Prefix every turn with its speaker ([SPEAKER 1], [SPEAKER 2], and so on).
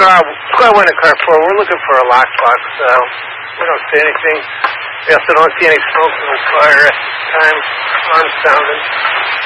[SPEAKER 1] car went in car 4. We're looking for a lockbox. We don't see anything. We also don't see any smoke, no fire at the time. Alarm sounded.